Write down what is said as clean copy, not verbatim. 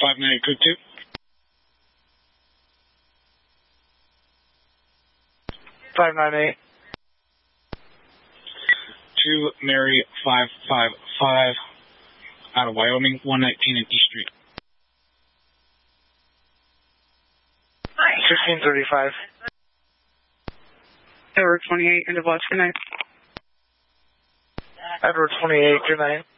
598 Cook 2. 598. To Mary 555 out of Wyoming, 119 and East Street. 1535. Edward 28, end of watch, good night. Edward 28, good night.